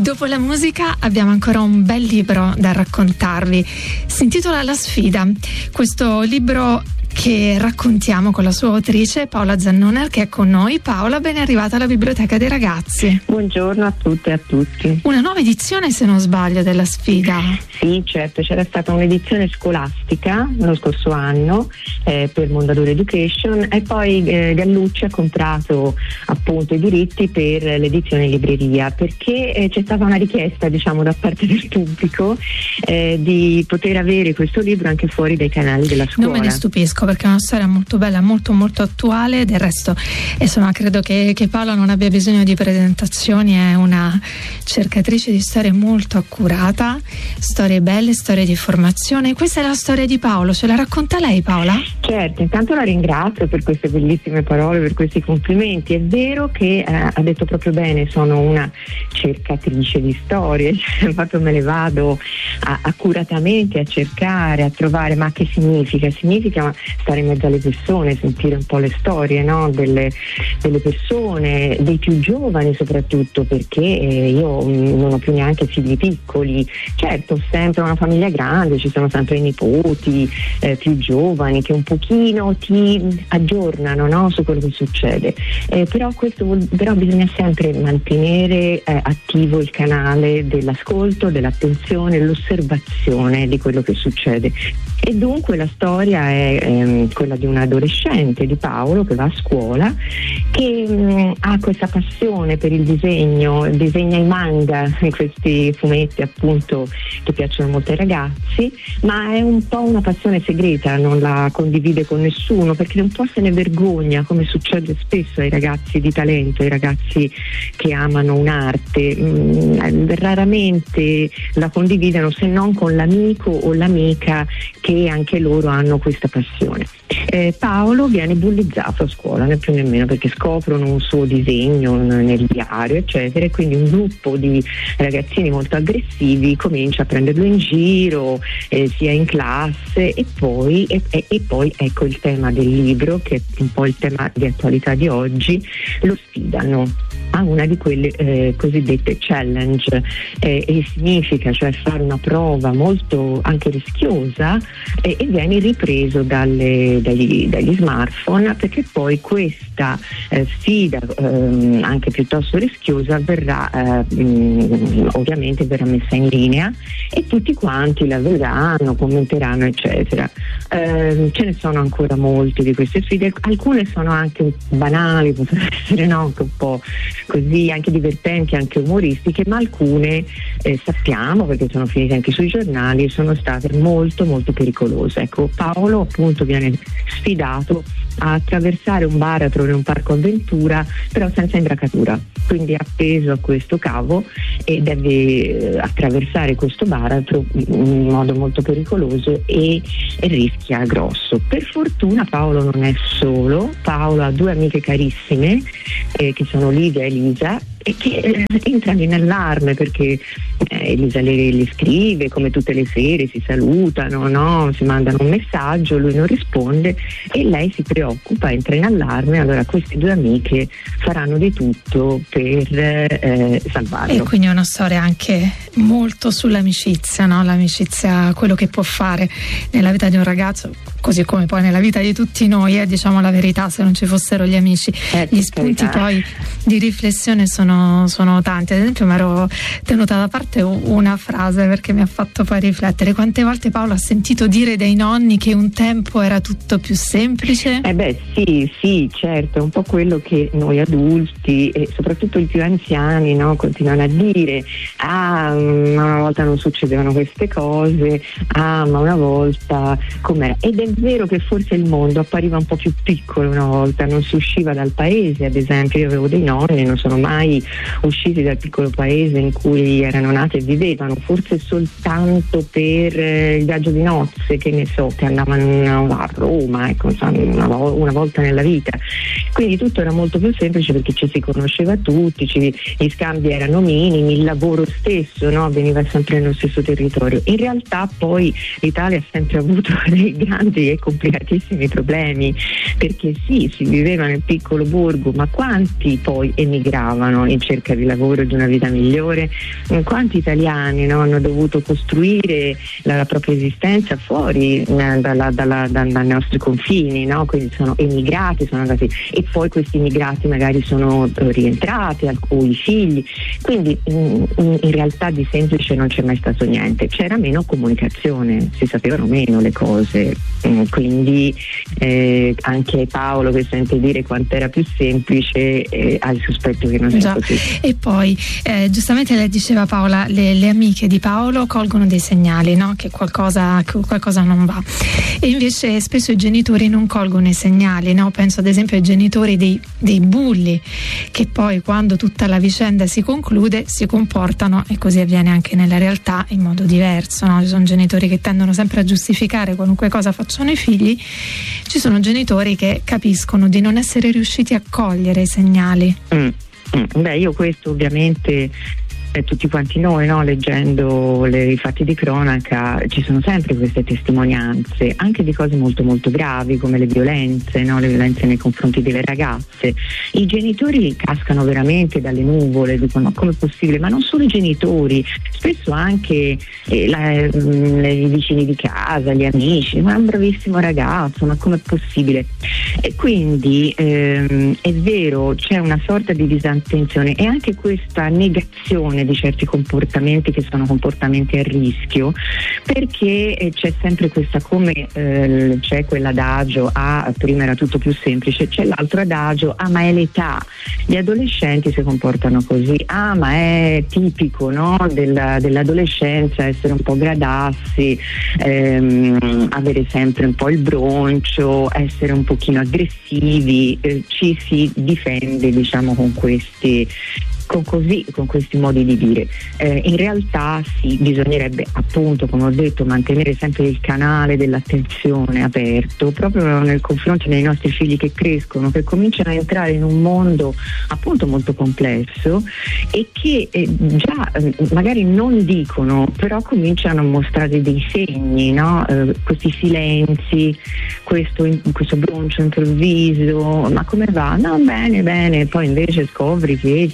Dopo la musica abbiamo ancora un bel libro da raccontarvi. Si intitola La sfida. Questo libro che raccontiamo con la sua autrice Paola Zannoner, che è con noi. Paola, ben arrivata alla Biblioteca dei Ragazzi. Buongiorno a tutte e a tutti. Una nuova edizione, se non sbaglio, della sfida. Sì, certo, c'era stata un'edizione scolastica lo scorso anno per Mondadori Education e poi Gallucci ha comprato appunto i diritti per l'edizione in libreria, perché c'è stata una richiesta, diciamo, da parte del pubblico di poter avere questo libro anche fuori dai canali della scuola. Non me ne stupisco, perché è una storia molto bella, molto molto attuale. Del resto, insomma, credo che Paola non abbia bisogno di presentazioni, è una cercatrice di storie molto accurata, storie belle, storie di formazione. Questa è la storia di Paolo, ce la racconta lei, Paola? Certo, intanto la ringrazio per queste bellissime parole, per questi complimenti. È vero che ha detto proprio bene, sono una cercatrice di storie, infatti me le vado accuratamente a cercare, a trovare. Ma che significa? Significa stare in mezzo alle persone, sentire un po' le storie, no? delle persone, dei più giovani soprattutto, perché io non ho più neanche figli piccoli. Certo, ho sempre una famiglia grande, ci sono sempre i nipoti più giovani che un pochino ti aggiornano, no? Su quello che succede, però bisogna sempre mantenere attivo il canale dell'ascolto, dell'attenzione, l'osservazione di quello che succede. E dunque la storia è quella di un adolescente, di Paolo, che va a scuola, che ha questa passione per il disegno, disegna i manga, questi fumetti appunto che piacciono molto ai ragazzi, ma è un po' una passione segreta, non la condivide con nessuno perché un po' se ne vergogna, come succede spesso ai ragazzi di talento, ai ragazzi che amano un'arte. Raramente la condividono se non con l'amico o l'amica che anche loro hanno questa passione. Paolo viene bullizzato a scuola, né più nemmeno, perché scoprono un suo disegno nel diario eccetera, e quindi un gruppo di ragazzini molto aggressivi comincia a prenderlo in giro sia in classe e poi ecco il tema del libro, che è un po' il tema di attualità di oggi. Lo sfidano a una di quelle cosiddette challenge, e significa cioè fare una prova molto anche rischiosa, e viene ripreso dagli smartphone, perché poi questa sfida anche piuttosto rischiosa ovviamente verrà messa in linea e tutti quanti la vedranno, commenteranno eccetera. Ce ne sono ancora molte di queste sfide, alcune sono anche banali, possono essere anche un po' così, anche divertenti, anche umoristiche, ma alcune sappiamo, perché sono finite anche sui giornali, sono state molto molto pericolose. Ecco, Paolo appunto viene sfidato a attraversare un baratro in un parco avventura, però senza imbracatura, quindi appeso a questo cavo, e deve attraversare questo baratro in modo molto pericoloso e rischia grosso. Per fortuna Paolo non è solo, Paolo ha due amiche carissime che sono Livia e Elisa, e che entrano in allarme perché Elisa le scrive come tutte le sere, si salutano, no? Si mandano un messaggio, lui non risponde e lei si preoccupa, entra in allarme. Allora queste due amiche faranno di tutto per salvarlo. E quindi è una storia anche molto sull'amicizia, no? L'amicizia, quello che può fare nella vita di un ragazzo, così come poi nella vita di tutti noi, diciamo la verità, se non ci fossero gli amici. Gli spunti poi di riflessione sono tanti. Ad esempio mi ero tenuta da parte una frase perché mi ha fatto poi riflettere. Quante volte Paolo ha sentito dire dai nonni che un tempo era tutto più semplice? Sì, certo, è un po' quello che noi adulti e soprattutto i più anziani, no, continuano a dire. Ma una volta non succedevano queste cose, ma una volta com'era. Ed è vero che forse il mondo appariva un po' più piccolo una volta, non si usciva dal paese, ad esempio io avevo dei nonni, non sono mai usciti dal piccolo paese in cui erano nati e vivevano, forse soltanto per il viaggio di nozze, che ne so, che andavano a Roma, ecco, una volta nella vita. Quindi tutto era molto più semplice, semplice perché ci si conosceva tutti, gli scambi erano minimi, il lavoro stesso, no, avveniva sempre nello stesso territorio. In realtà poi l'Italia ha sempre avuto dei grandi e complicatissimi problemi, perché sì, si viveva nel piccolo borgo, ma quanti poi emigravano in cerca di lavoro e di una vita migliore? Quanti italiani, no, hanno dovuto costruire la propria esistenza fuori dai nostri confini, no? Quindi sono emigrati, sono andati, e poi questi immigrati magari sono rientrati, alcuni figli, quindi in realtà di semplice non c'è mai stato niente, c'era meno comunicazione, si sapevano meno le cose, quindi anche Paolo, che sente dire quanto era più semplice, ha il sospetto che non sia così. E poi giustamente lei diceva, Paola, le amiche di Paolo colgono dei segnali, no? Che qualcosa non va, e invece spesso i genitori non colgono i segnali, no? Penso ad esempio ai genitori dei bulli, che poi quando tutta la vicenda si conclude si comportano, e così avviene anche nella realtà, in modo diverso, no? Ci sono genitori che tendono sempre a giustificare qualunque cosa facciano i figli, ci sono genitori che capiscono di non essere riusciti a cogliere i segnali. Beh, io questo ovviamente tutti quanti noi, no? Leggendo i fatti di cronaca ci sono sempre queste testimonianze anche di cose molto molto gravi, come le violenze, no? Le violenze nei confronti delle ragazze. I genitori cascano veramente dalle nuvole, dicono ma com'è possibile? Ma non solo i genitori, spesso anche i vicini di casa, gli amici, ma è un bravissimo ragazzo, ma com'è possibile? E quindi è vero, c'è una sorta di disattenzione e anche questa negazione di certi comportamenti che sono comportamenti a rischio, perché c'è sempre questa, come c'è quell'adagio, prima era tutto più semplice, c'è l'altro adagio, ma è l'età, gli adolescenti si comportano così, ma è tipico, no, dell'adolescenza essere un po' gradassi, avere sempre un po' il broncio, essere un pochino aggressivi, ci si difende, diciamo, con questi modi di dire. In realtà sì, bisognerebbe, appunto, come ho detto, mantenere sempre il canale dell'attenzione aperto proprio nei confronti dei nostri figli che crescono, che cominciano a entrare in un mondo appunto molto complesso e che già magari non dicono, però cominciano a mostrare dei segni, no? Questi silenzi, questo broncio improvviso, ma come va? No, bene, poi invece scopri che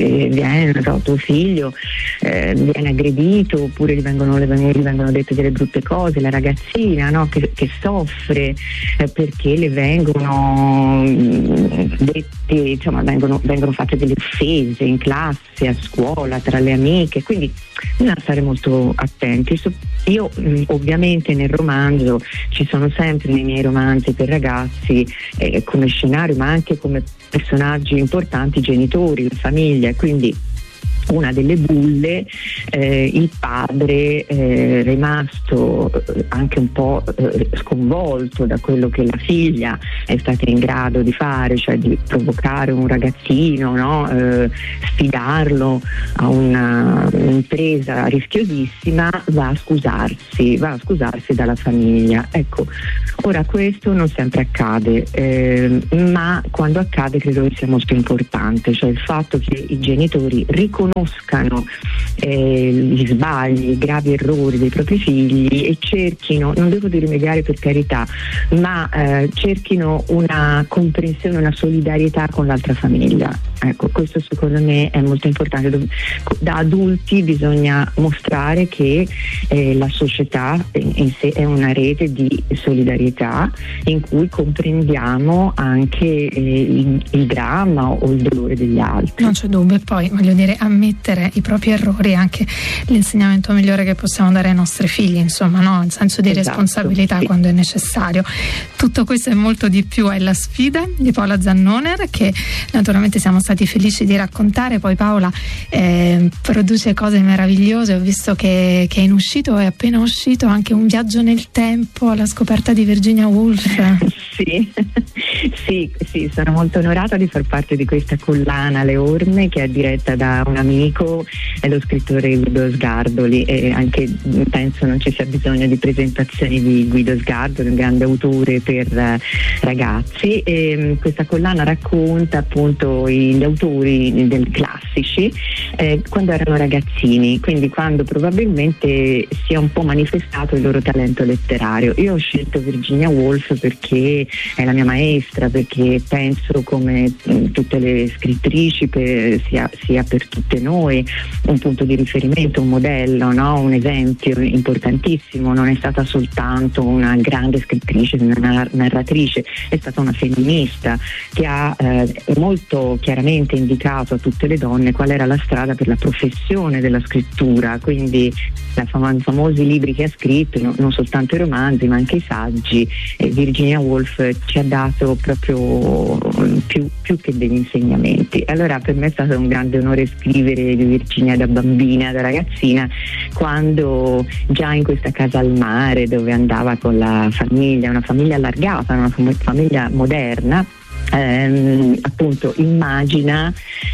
tuo figlio viene aggredito, oppure gli vengono dette delle brutte cose, la ragazzina, no, che soffre perché le vengono dette, insomma, vengono fatte delle offese in classe, a scuola, tra le amiche, quindi bisogna stare molto attenti. Io ovviamente nel romanzo ci sono sempre, nei miei romanzi per ragazzi, come scenario, ma anche come personaggi importanti, genitori, la famiglia, quindi una delle bulle, il padre rimasto anche un po' sconvolto da quello che la figlia è stata in grado di fare, cioè di provocare un ragazzino, no? Sfidarlo a un'impresa rischiosissima, va a scusarsi dalla famiglia. Ecco, ora questo non sempre accade, ma quando accade credo che sia molto importante, cioè il fatto che i genitori riconoscano gli sbagli, i gravi errori dei propri figli e cerchino, non devo dire rimediare per carità, ma cerchino una comprensione, una solidarietà con l'altra famiglia. Ecco, questo secondo me è molto importante. Da adulti bisogna mostrare che la società in sé è una rete di solidarietà in cui comprendiamo anche il dramma o il dolore degli altri. Non c'è dubbio, e poi voglio dire, ammettere i propri errori è anche l'insegnamento migliore che possiamo dare ai nostri figli, insomma, no? Il senso di responsabilità, sì, quando è necessario. Tutto questo e molto di più è La sfida di Paola Zannoner, che naturalmente siamo stati felici di raccontare. Poi Paola produce cose meravigliose, ho visto che è appena uscito anche Un viaggio nel tempo alla scoperta di Virginia Woolf. Sì, Sì, sono molto onorata di far parte di questa collana Le Orme, che è diretta da un amico, è lo scrittore Guido Sgardoli, e anche penso non ci sia bisogno di presentazioni di Guido Sgardoli, un grande autore per ragazzi, e questa collana racconta appunto gli autori del classici quando erano ragazzini, quindi quando probabilmente si è un po' manifestato il loro talento letterario. Io ho scelto Virginia Woolf perché è la mia maestra, perché penso, come tutte le scrittrici, sia per tutte noi un punto di riferimento, un modello, no? Un esempio importantissimo. Non è stata soltanto una grande scrittrice, una narratrice, è stata una femminista che ha molto chiaramente indicato a tutte le donne qual era la strada per la professione della scrittura, quindi i famosi libri che ha scritto, non soltanto i romanzi ma anche i saggi. Virginia Woolf ci ha dato proprio più che degli insegnamenti. Allora per me è stato un grande onore scrivere di Virginia da bambina, da ragazzina, quando già in questa casa al mare dove andava con la famiglia, una famiglia allargata, una famiglia moderna, appunto immagina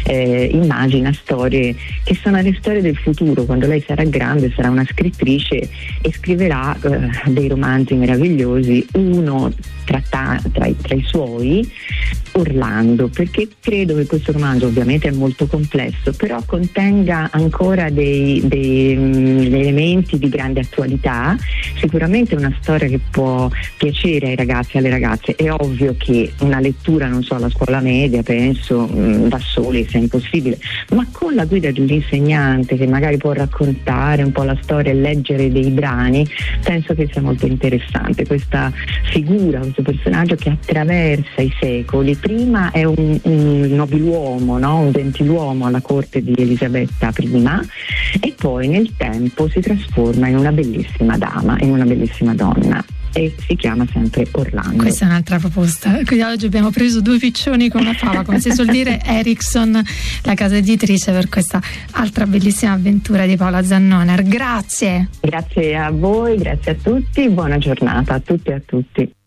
storie che sono le storie del futuro. Quando lei sarà grande sarà una scrittrice e scriverà dei romanzi meravigliosi, uno tra i suoi, Orlando, perché credo che questo romanzo ovviamente è molto complesso, però contenga ancora degli elementi di grande attualità. Sicuramente è una storia che può piacere ai ragazzi e alle ragazze. È ovvio che una lettura, non so, alla scuola media, penso, da soli sia impossibile, ma con la guida dell'insegnante che magari può raccontare un po' la storia e leggere dei brani, penso che sia molto interessante questa figura, questo personaggio che attraversa i secoli. Prima è un nobiluomo, no? Un gentiluomo alla corte di Elisabetta I, e poi nel tempo si trasforma in una bellissima dama, in una bellissima donna, e si chiama sempre Orlando. Questa è un'altra proposta. Quindi oggi abbiamo preso due piccioni con una fava, come si suol dire. Erickson, la casa editrice, per questa altra bellissima avventura di Paola Zannoner. Grazie. Grazie a voi, grazie a tutti, buona giornata a tutti e a tutti.